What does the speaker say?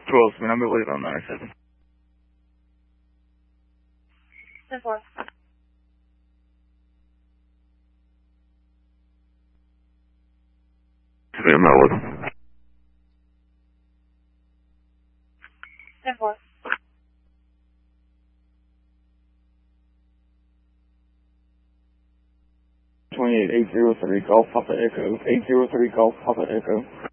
12, my number was on 97. 10-4. Submit my order. 10-4. 28 803 Golf Papa Echo. 803 Golf Papa Echo.